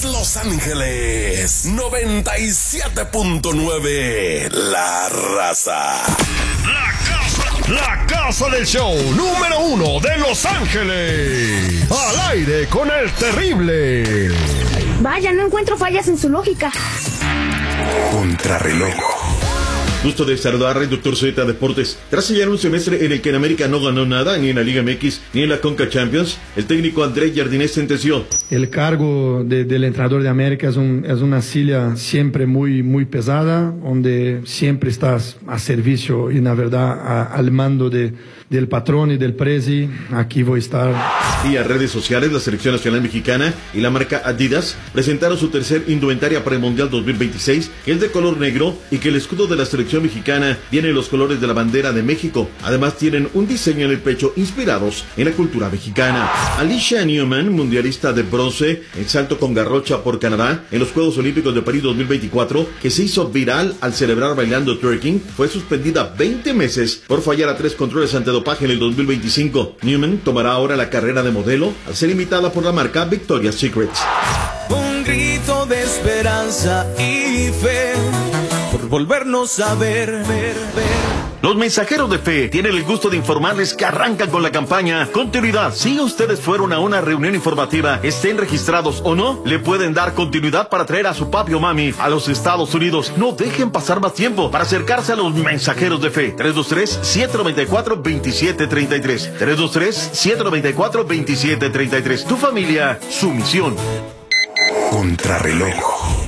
Los Ángeles 97.9. La Raza. La casa del show número 1 de Los Ángeles. Al aire con el terrible. Vaya, no encuentro fallas en su lógica. Contrarreloj. Gusto de saludar al Dr. Z Deportes. Tras sellar un semestre en el que en América no ganó nada, ni en la Liga MX, ni en la Conca Champions, el técnico Andrés Jardinés sentenció: el cargo del entrenador de América es una silla siempre muy pesada, donde siempre estás a servicio y la verdad al mando del patrón y del presi. Aquí voy a estar. Y a redes sociales, la Selección Nacional Mexicana y la marca Adidas presentaron su tercer indumentaria para el Mundial 2026, que es de color negro y que el escudo de la selección mexicana tiene los colores de la bandera de México. Además tienen un diseño en el pecho inspirados en la cultura mexicana. Alicia Newman, mundialista de bronce en salto con garrocha por Canadá en los Juegos Olímpicos de París 2024, que se hizo viral al celebrar bailando twerking, fue suspendida 20 meses por fallar a 3 controles antidopaje en el 2025. Newman tomará ahora la carrera de modelo al ser invitada por la marca Victoria's Secret. Un grito de esperanza y fe por volvernos a ver. Los mensajeros de fe tienen el gusto de informarles que arrancan con la campaña Continuidad. Si ustedes fueron a una reunión informativa, estén registrados o no, le pueden dar continuidad para traer a su papi o mami a los Estados Unidos. No dejen pasar más tiempo para acercarse a los mensajeros de fe. 323-794-2733. 323-794-2733. Tu familia, su misión. Contrarreloj.